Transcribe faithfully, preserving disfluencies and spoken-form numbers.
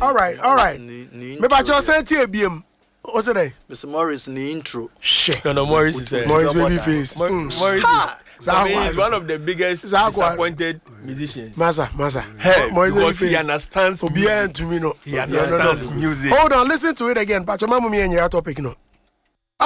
all right, all right. Me ba cho senti ebiem. What's it? Mister Morris ni intro. Shit. No, no, Morris is uh, Morris baby face. Mor- Mm. Morris is, I mean, he's one of the biggest Zagwan. disappointed musicians. Masa, Masa. Hey, Morris baby because he face. understands Obi music. to me no. He understands music. Hold on, listen to it again. Pacho mamu mi enyira topic no.